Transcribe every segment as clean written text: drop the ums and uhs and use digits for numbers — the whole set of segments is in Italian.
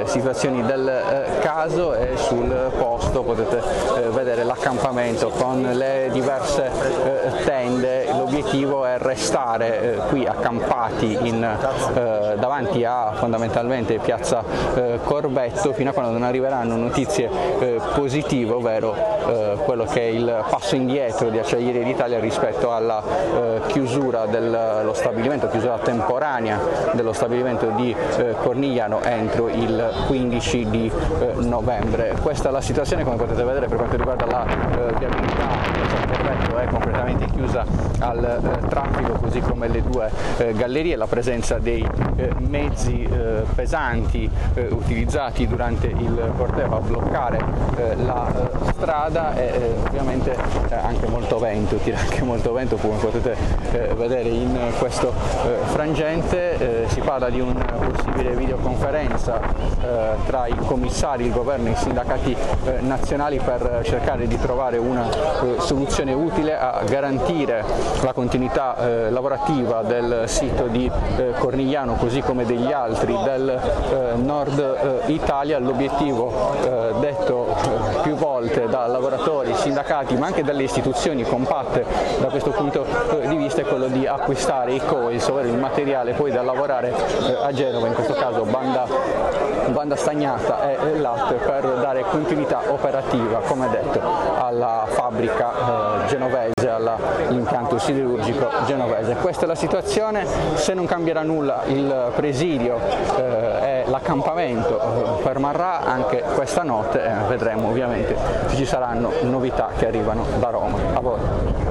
situazioni del caso, e sul posto potete vedere l'accampamento con le diverse tende. L'obiettivo è restare qui accampati davanti a fondamentalmente piazza Corbetto fino a quando non arriveranno notizie positive, ovvero quello che è il passo indietro di Acciaierie d'Italia rispetto alla chiusura dello stabilimento, chiusura temporanea dello stabilimento di Cornigliano entro il 15 di novembre. Questa è la situazione, come potete vedere, per quanto riguarda la viabilità. Piazza Corbetto è completamente chiusa al traffico, così come le due gallerie. La presenza dei mezzi pesanti utilizzati durante il corteo a bloccare la strada, e ovviamente anche molto vento, tira anche molto vento, come potete vedere in questo frangente. Si parla di una possibile videoconferenza tra i commissari, il governo e i sindacati nazionali per cercare di trovare una soluzione utile a garantire la continuità lavorativa del sito di Cornigliano, così come degli altri del nord Italia. L'obiettivo detto più volte da lavoratori, sindacati ma anche dalle istituzioni compatte da questo punto di vista è quello di acquistare i coils, ovvero il materiale poi da lavorare a Genova, in questo caso banda stagnata e latte, per dare continuità operativa, come detto, alla fabbrica genovese, all'impianto siderurgico genovese. Questa è la situazione. Se non cambierà nulla, il presidio e l'accampamento permarrà anche questa notte, e vedremo ovviamente se ci saranno novità che arrivano da Roma. A voi.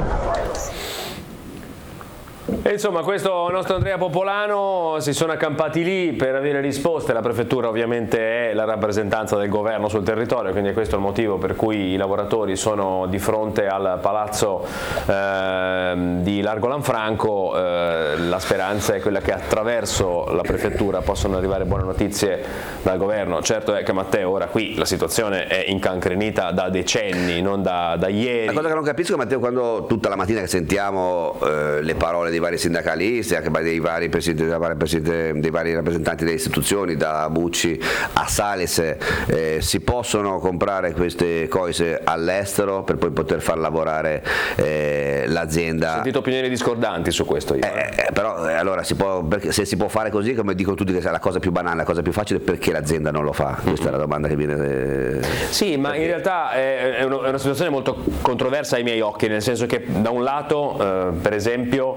E insomma, questo nostro Andrea Popolano si sono accampati lì per avere risposte. La prefettura ovviamente è la rappresentanza del governo sul territorio, quindi è questo il motivo per cui i lavoratori sono di fronte al palazzo di Largo Lanfranco. La speranza è quella che attraverso la prefettura possano arrivare buone notizie dal governo. Certo è che, Matteo, ora qui la situazione è incancrenita da decenni, non da ieri. La cosa che non capisco, Matteo, quando tutta la mattina che sentiamo le parole dei vari sindacalisti, anche dei vari rappresentanti delle istituzioni, da Bucci a Sales, si possono comprare queste cose all'estero per poi poter far lavorare l'azienda. Ho sentito opinioni discordanti su questo io. Però allora se si può fare così, come dicono tutti che è la cosa più banale, la cosa più facile, perché l'azienda non lo fa? Questa è la domanda che viene. Sì, ma in realtà è una situazione molto controversa ai miei occhi, nel senso che da un lato, per esempio,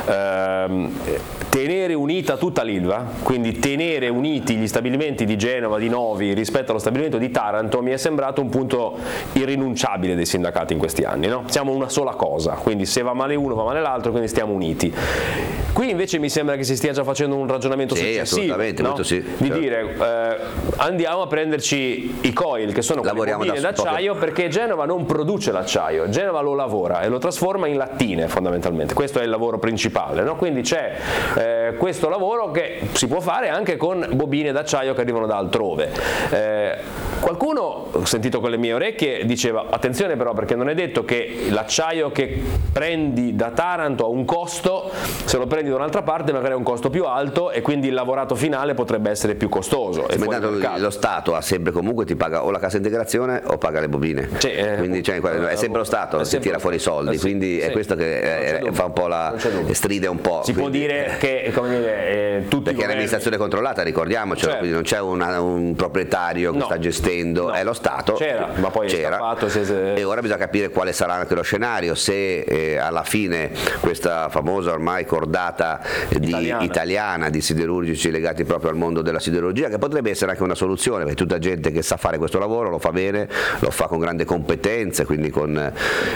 tenere unita tutta l'Ilva, quindi tenere uniti gli stabilimenti di Genova, di Novi rispetto allo stabilimento di Taranto, mi è sembrato un punto irrinunciabile dei sindacati in questi anni, no? Siamo una sola cosa, quindi se va male uno va male l'altro, quindi stiamo uniti. Qui invece mi sembra che si stia già facendo un ragionamento successivo, no? Sì, di dire andiamo a prenderci i coil, che sono quelle bobine d'acciaio, perché Genova non produce l'acciaio, Genova lo lavora e lo trasforma in lattine fondamentalmente. Questo è il lavoro principale, no? Quindi c'è questo lavoro che si può fare anche con bobine d'acciaio che arrivano da altrove. Qualcuno, ho sentito con le mie orecchie, diceva attenzione però, perché non è detto che l'acciaio che prendi da Taranto ha un costo, se lo prendi da un'altra parte magari ha un costo più alto e quindi il lavorato finale potrebbe essere più costoso. Lo Stato ha sempre comunque ti paga o la cassa integrazione o paga le bobine, quindi è sempre lo Stato che tira fuori i soldi, quindi è questo che fa un po' stride un po'. Si può dire che tutti perché è un'amministrazione controllata, ricordiamocelo, certo. Quindi non c'è un proprietario che sta gestendo, è lo Stato. Ma poi c'era. E ora bisogna capire quale sarà anche lo scenario, se alla fine questa famosa ormai cordata italiana di siderurgici legati proprio al mondo della siderurgia, che potrebbe essere anche una soluzione, perché tutta gente che sa fare questo lavoro lo fa bene, lo fa con grande competenza, quindi con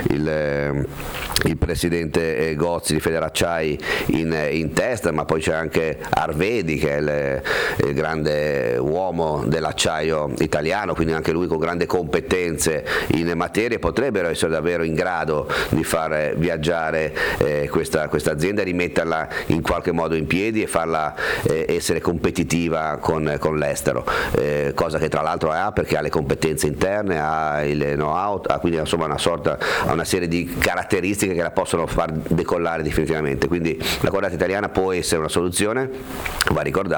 il presidente Gozzi di Federacciai in testa, ma poi c'è anche Arvedi che è il grande uomo dell'acciaio italiano, quindi anche lui con grandi competenze in materia, potrebbero essere davvero in grado di far viaggiare questa azienda e rimetterla in qualche modo in piedi e farla essere competitiva con l'estero, cosa che tra l'altro ha, perché ha le competenze interne, ha il know-how, ha quindi insomma una serie di caratteristiche che la possono far decollare definitivamente. Quindi la cordata italiana può essere una soluzione, va ricordato.